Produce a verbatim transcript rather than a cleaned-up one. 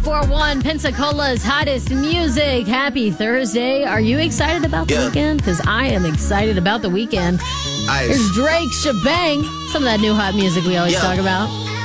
four one, Pensacola's hottest music. Happy Thursday. Are you excited about the Yeah. weekend? Because I am excited about the weekend. Ice. There's Drake, Shebang, some of that new hot music we always Yeah. talk about.